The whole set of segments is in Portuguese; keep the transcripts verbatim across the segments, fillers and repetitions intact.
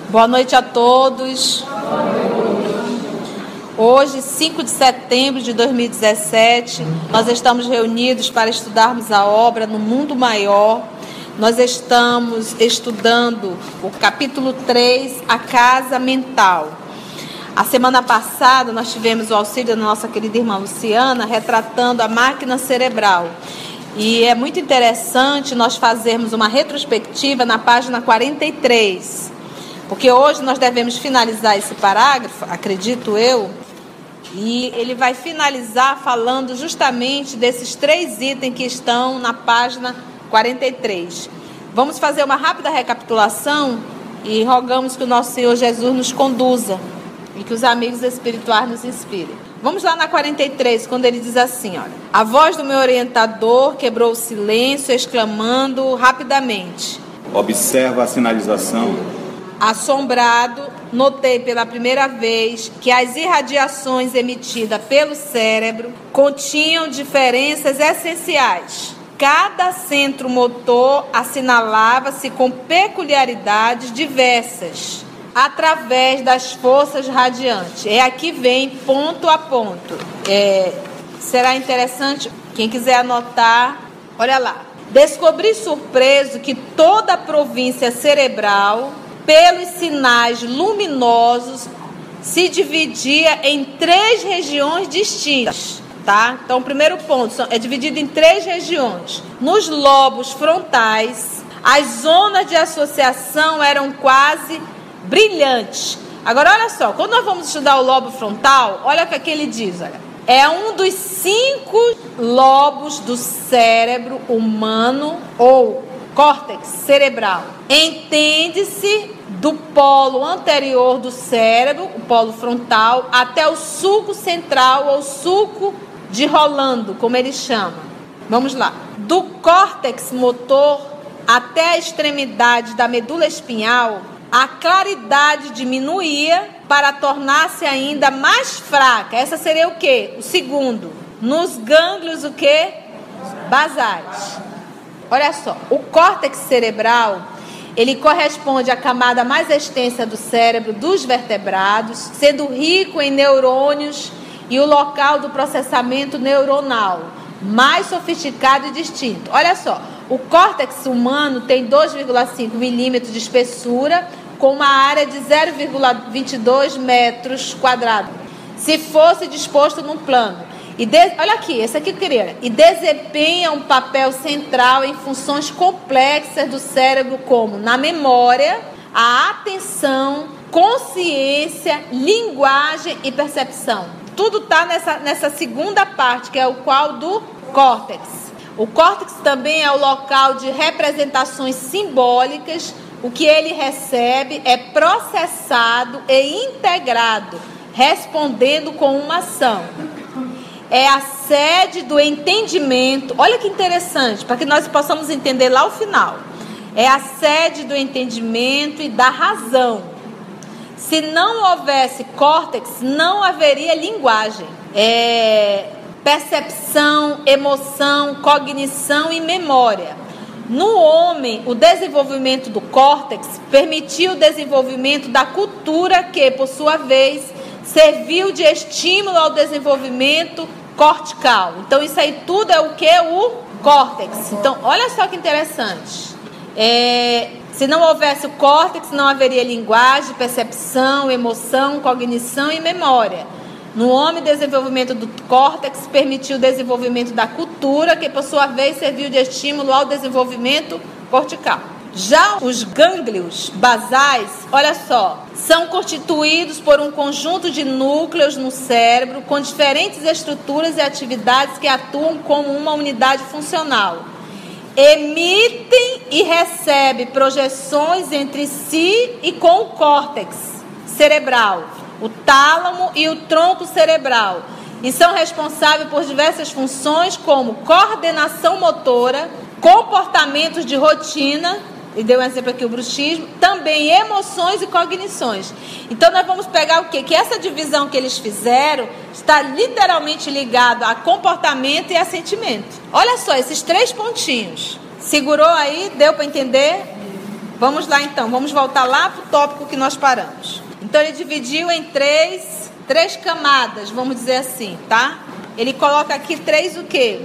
Boa noite a todos. Hoje, cinco de setembro de dois mil e dezessete, nós estamos reunidos para estudarmos a obra No Mundo Maior. Nós estamos estudando o capítulo três, A Casa Mental. A semana passada nós tivemos o auxílio da nossa querida irmã Luciana, retratando a máquina cerebral. E é muito interessante nós fazermos uma retrospectiva na página quarenta e três, porque hoje nós devemos finalizar esse parágrafo, acredito eu, e ele vai finalizar falando justamente desses três itens que estão na página quarenta e três. Vamos fazer uma rápida recapitulação e rogamos que o nosso Senhor Jesus nos conduza e que os amigos espirituais nos inspirem. Vamos lá na quarenta e três, quando ele diz assim, olha: a voz do meu orientador quebrou o silêncio, exclamando rapidamente. Observa a sinalização. Assombrado, notei pela primeira vez que as irradiações emitidas pelo cérebro continham diferenças essenciais. Cada centro motor assinalava-se com peculiaridades diversas, através das forças radiantes. É aqui vem ponto a ponto. É, será interessante, quem quiser anotar, olha lá. Descobri surpreso que toda a província cerebral, pelos sinais luminosos, se dividia em três regiões distintas. Tá? Então, o primeiro ponto é dividido em três regiões. Nos lobos frontais, as zonas de associação eram quase brilhantes. Agora, olha só, quando nós vamos estudar o lobo frontal, olha o que ele diz, olha. É um dos cinco lobos do cérebro humano, ou córtex cerebral. Entende-se do polo anterior do cérebro, o polo frontal, até o sulco central, ou sulco de Rolando, como ele chama. Vamos lá. Do córtex motor até a extremidade da medula espinhal, a claridade diminuía para tornar-se ainda mais fraca. Essa seria o quê? O segundo. Nos gânglios, o quê? Basais. Olha só, o córtex cerebral, ele corresponde à camada mais extensa do cérebro dos vertebrados, sendo rico em neurônios e o local do processamento neuronal, mais sofisticado e distinto. Olha só, o córtex humano tem dois vírgula cinco milímetros de espessura, com uma área de zero vírgula vinte e dois metros quadrados, se fosse disposto num plano. E de, olha aqui, esse aqui eu queria. E desempenha um papel central em funções complexas do cérebro, como na memória, a atenção, consciência, linguagem e percepção. Tudo está nessa, nessa segunda parte, que é o qual do córtex. O córtex também é o local de representações simbólicas. O que ele recebe é processado e integrado, respondendo com uma ação. É a sede do entendimento. Olha que interessante, para que nós possamos entender lá o final. É a sede do entendimento e da razão. Se não houvesse córtex, não haveria linguagem. É percepção, emoção, cognição e memória. No homem, o desenvolvimento do córtex permitiu o desenvolvimento da cultura que, por sua vez, serviu de estímulo ao desenvolvimento cortical. Então, isso aí tudo é o que? O córtex. Então, olha só que interessante. É, se não houvesse o córtex, não haveria linguagem, percepção, emoção, cognição e memória. No homem, o desenvolvimento do córtex permitiu o desenvolvimento da cultura, que por sua vez serviu de estímulo ao desenvolvimento cortical. Já os gânglios basais, olha só, são constituídos por um conjunto de núcleos no cérebro com diferentes estruturas e atividades que atuam como uma unidade funcional. Emitem e recebem projeções entre si e com o córtex cerebral, o tálamo e o tronco cerebral, e são responsáveis por diversas funções como coordenação motora, comportamentos de rotina, e deu um exemplo aqui, o bruxismo, também emoções e cognições. Então nós vamos pegar o quê? Que essa divisão que eles fizeram está literalmente ligado a comportamento e a sentimento. Olha só, esses três pontinhos. Segurou aí? Deu para entender? Vamos lá então, vamos voltar lá para o tópico que nós paramos. Então ele dividiu em três, três camadas, vamos dizer assim, tá? Ele coloca aqui três o quê?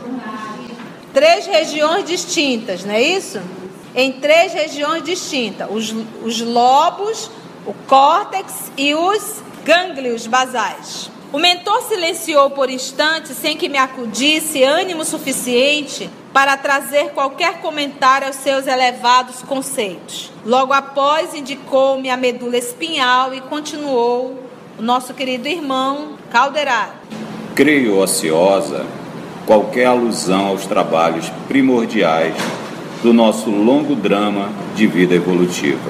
Três regiões distintas, não é isso? Em três regiões distintas, os, os lobos, o córtex e os gânglios basais. O mentor silenciou por instantes sem que me acudisse ânimo suficiente para trazer qualquer comentário aos seus elevados conceitos. Logo após, indicou-me a medula espinhal e continuou o nosso querido irmão Calderaro. Creio ociosa qualquer alusão aos trabalhos primordiais do nosso longo drama de vida evolutiva.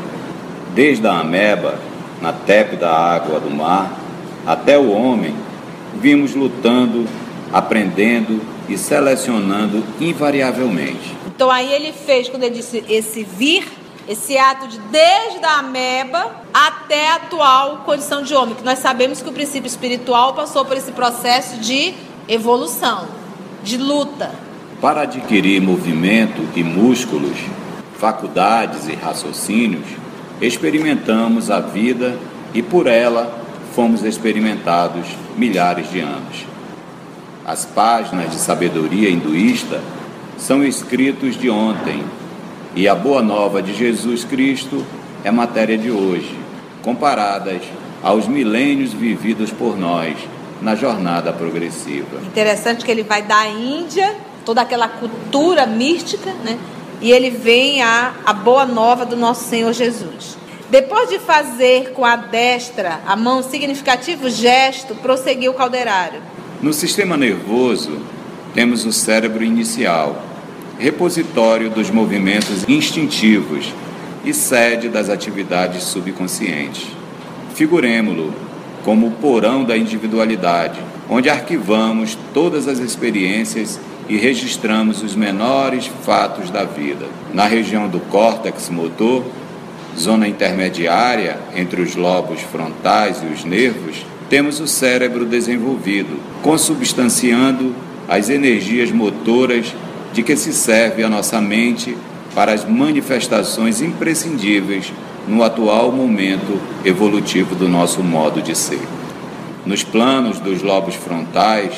Desde a ameba, na tépida água do mar, até o homem, vimos lutando, aprendendo e selecionando invariavelmente. Então aí ele fez, quando ele disse esse vir, esse ato de desde a ameba até a atual condição de homem, que nós sabemos que o princípio espiritual passou por esse processo de evolução, de luta. Para adquirir movimento e músculos, faculdades e raciocínios, experimentamos a vida e por ela fomos experimentados milhares de anos. As páginas de sabedoria hinduísta são escritos de ontem e a boa nova de Jesus Cristo é matéria de hoje, comparadas aos milênios vividos por nós na jornada progressiva. Interessante que ele vai da Índia, toda aquela cultura mística, né? E ele vem a, a boa nova do nosso Senhor Jesus. Depois de fazer com a destra a mão um significativo gesto, prosseguiu o Calderaro. No sistema nervoso, temos o cérebro inicial, repositório dos movimentos instintivos e sede das atividades subconscientes. Figuremo-lo como o porão da individualidade, onde arquivamos todas as experiências e registramos os menores fatos da vida. Na região do córtex motor, zona intermediária entre os lobos frontais e os nervos, temos o cérebro desenvolvido, consubstanciando as energias motoras de que se serve a nossa mente para as manifestações imprescindíveis no atual momento evolutivo do nosso modo de ser. Nos planos dos lobos frontais,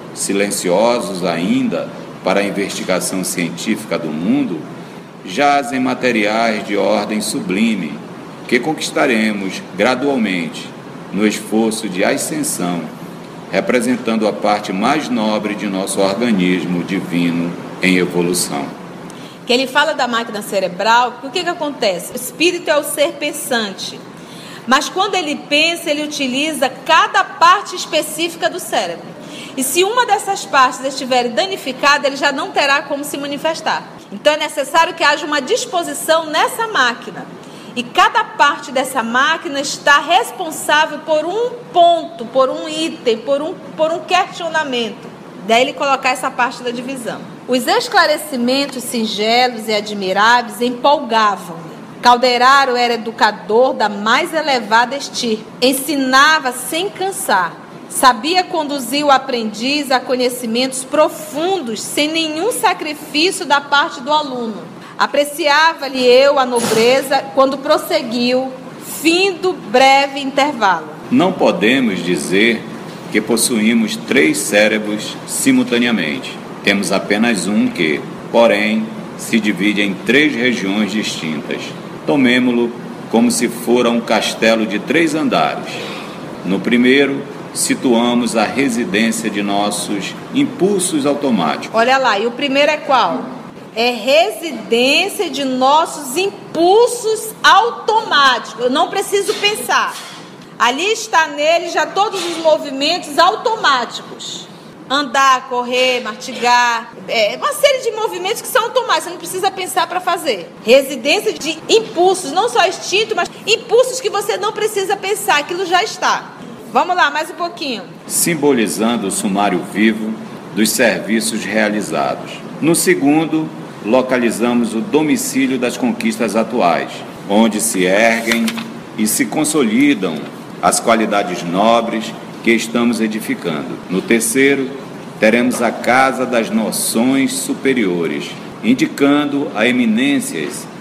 silenciosos ainda para a investigação científica do mundo, jazem materiais de ordem sublime que conquistaremos gradualmente no esforço de ascensão, representando a parte mais nobre de nosso organismo divino em evolução. Que ele fala da máquina cerebral, porque o que, que acontece? O espírito é o ser pensante, mas quando ele pensa, ele utiliza cada parte específica do cérebro. E se uma dessas partes estiver danificada, ele já não terá como se manifestar. Então é necessário que haja uma disposição nessa máquina. E cada parte dessa máquina está responsável por um ponto, por um item, por um, por um questionamento. Daí ele colocar essa parte da divisão. Os esclarecimentos singelos e admiráveis empolgavam-me. Calderaro era educador da mais elevada estirpe. Ensinava sem cansar. Sabia conduzir o aprendiz a conhecimentos profundos sem nenhum sacrifício da parte do aluno. Apreciava-lhe eu a nobreza quando prosseguiu, fim do breve intervalo. Não podemos dizer que possuímos três cérebros simultaneamente. Temos apenas um que, porém, se divide em três regiões distintas. Tomemo-lo como se fora um castelo de três andares. No primeiro, situamos a residência de nossos impulsos automáticos. Olha lá, e o primeiro é qual? É residência de nossos impulsos automáticos. Eu não preciso pensar. Ali está nele já todos os movimentos automáticos. Andar, correr, mastigar. É uma série de movimentos que são automáticos. Você não precisa pensar para fazer. Residência de impulsos, não só instinto, mas impulsos que você não precisa pensar. Aquilo já está. Vamos lá, mais um pouquinho. Simbolizando o sumário vivo dos serviços realizados. No segundo, localizamos o domicílio das conquistas atuais, onde se erguem e se consolidam as qualidades nobres que estamos edificando. No terceiro, teremos a casa das noções superiores, indicando a eminências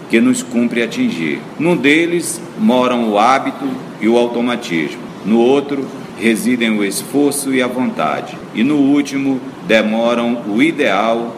que nos cumpre atingir. Num deles moram o hábito e o automatismo. No outro residem o esforço e a vontade. E no último demoram o ideal